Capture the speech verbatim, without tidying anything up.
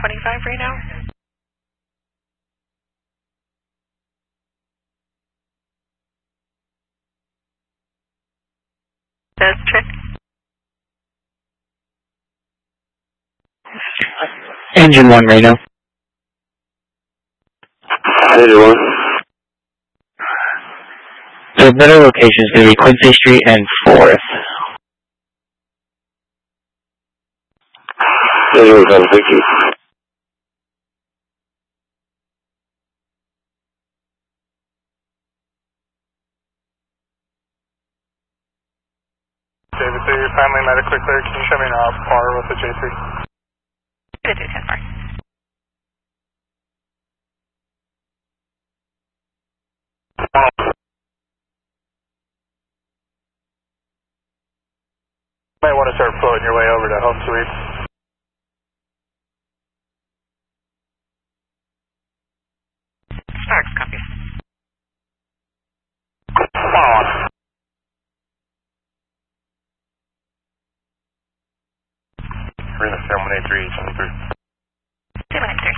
twenty-five right now. That's trip. Engine one right now. Engine one. The better location is going to be Quincy Street and fourth. Engine one, thank you. David, so your family medically clear. Can you show me an op par with the J three? Good, do ten four. Might want to start floating your way over to home suite. Starks, copy. We're in the seven one eight three, seven three. seven eight three.